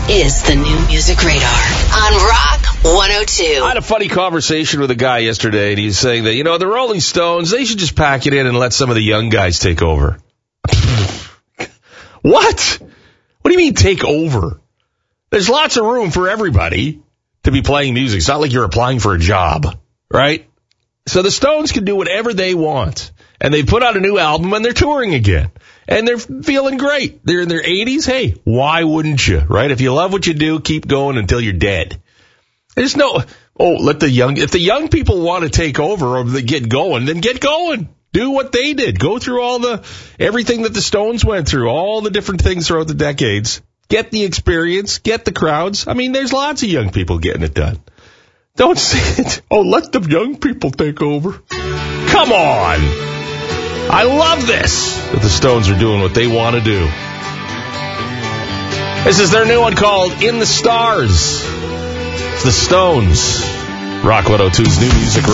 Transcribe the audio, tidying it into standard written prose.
is the New Music Radar on Rock 102. I had a funny conversation with a guy yesterday, and he's saying that, the Rolling Stones, they should just pack it in and let some of the young guys take over. What? What do you mean take over? There's lots of room for everybody to be playing music. It's not like you're applying for a job, right? So the Stones can do whatever they want. And they put out a new album and they're touring again. And they're feeling great. They're in their 80s. Hey, why wouldn't you, right? If you love what you do, keep going until you're dead. There's no, if the young people want to take over or they get going, then get going. Do what they did. Go through everything that the Stones went through, all the different things throughout the decades. Get the experience, get the crowds. I mean, there's lots of young people getting it done. Don't say it. Let the young people take over. Come on. I love this, that the Stones are doing what they want to do. This is their new one called In the Stars. It's the Stones. Rock 102's New Music Radio.